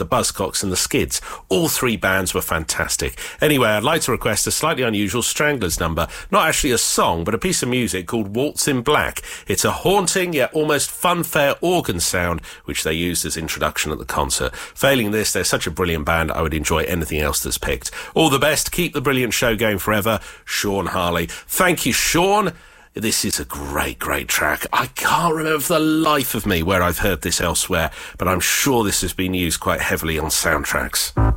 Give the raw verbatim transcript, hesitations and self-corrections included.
the Buzzcocks and the Skids. All three bands were fantastic. Anyway, I'd like to request a slightly unusual Stranglers number. Not actually a song, but a piece of music called Waltz in Black. It's a haunting yet almost funfair organ sound, which they used as introduction at the concert. Failing this, they're such a brilliant band, I would enjoy anything else that's picked. All the best. Keep the brilliant show going forever. Sean Harley. Thank you, Sean. This is a great, great track. I can't remember for the life of me where I've heard this elsewhere, but I'm sure this has been used quite heavily on soundtracks.